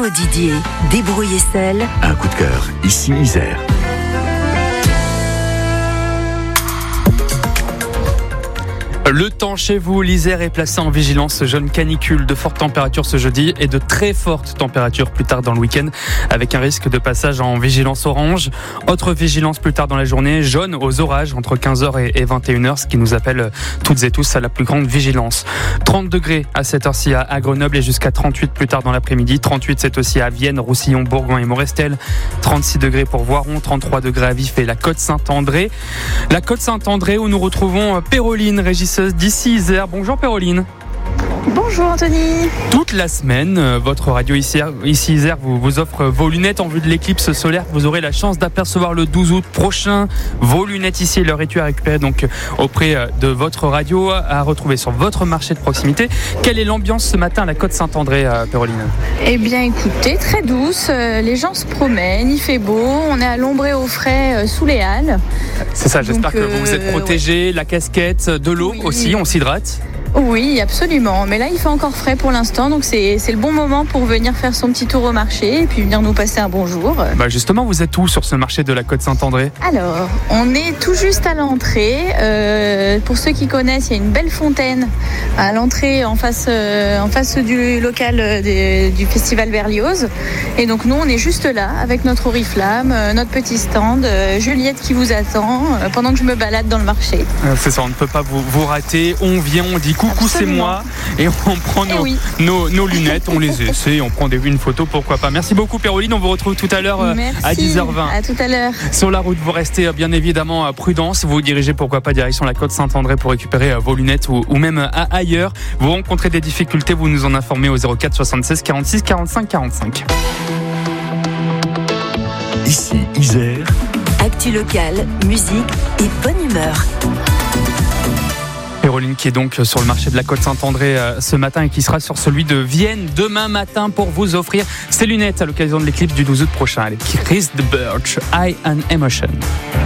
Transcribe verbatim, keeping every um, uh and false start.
Bruno Didier, Débrouille Essel. Un coup de cœur, ici Isère. Le temps chez vous, l'Isère est placé en vigilance jaune canicule, de fortes températures ce jeudi et de très fortes températures plus tard dans le week-end avec un risque de passage en vigilance orange. Autre vigilance plus tard dans la journée, jaune aux orages entre quinze heures et vingt et une heures, ce qui nous appelle toutes et tous à la plus grande vigilance. trente degrés à cette heure-ci à Grenoble et jusqu'à trente-huit plus tard dans l'après-midi. trente-huit c'est aussi à Vienne, Roussillon, Bourgoin et Morestel. trente-six degrés pour Voiron, trente-trois degrés à Vif et la Côte-Saint-André. La Côte-Saint-André où nous retrouvons Péroline, régisseuse d'ici Isère. Bonjour Péroline. Bonjour Anthony. Toute la semaine, votre radio ici, ici Isère vous, vous offre vos lunettes en vue de l'éclipse solaire. Vous aurez la chance d'apercevoir le douze août prochain. Vos lunettes ici, leur étui à récupérer donc auprès de votre radio, à retrouver sur votre marché de proximité. Quelle est l'ambiance ce matin à la Côte-Saint-André, Péroline ? Eh bien écoutez, très douce. Les gens se promènent, il fait beau. On est à l'ombre et au frais sous les halles. C'est ça, j'espère donc, que vous vous êtes protégés, ouais. La casquette, de l'eau oui. Aussi, on s'hydrate. Oui, absolument. Mais là, il fait encore frais pour l'instant, donc c'est, c'est le bon moment pour venir faire son petit tour au marché et puis venir nous passer un bonjour. Bah justement, vous êtes où sur ce marché de la Côte-Saint-André ? Alors, on est tout juste à l'entrée. Euh, pour ceux qui connaissent, il y a une belle fontaine à l'entrée en face, euh, en face du local de, du Festival Berlioz. Et donc, nous, on est juste là avec notre oriflamme, euh, notre petit stand, euh, Juliette qui vous attend euh, pendant que je me balade dans le marché. C'est ça, on ne peut pas vous, vous rater. On vient, on dit coucou, absolument. C'est moi, et on prend nos, oui. nos, nos lunettes, on les essaie, on prend des, une photo, pourquoi pas. Merci beaucoup Péroline, on vous retrouve tout à l'heure Merci. À dix heures vingt. À tout à l'heure. Sur la route, vous restez bien évidemment prudents. Vous vous dirigez pourquoi pas direction la Côte-Saint-André pour récupérer vos lunettes ou, ou même à, ailleurs. Vous rencontrez des difficultés, vous nous en informez au zéro quatre soixante-seize quarante-six quarante-cinq quarante-cinq. Ici Isère. Actu locale, musique et bonne humeur. Péroline qui est donc sur le marché de la Côte-Saint-André euh, ce matin et qui sera sur celui de Vienne demain matin pour vous offrir ses lunettes à l'occasion de l'éclipse du douze août prochain. Allez, Chris the Birch, Eye and Emotion.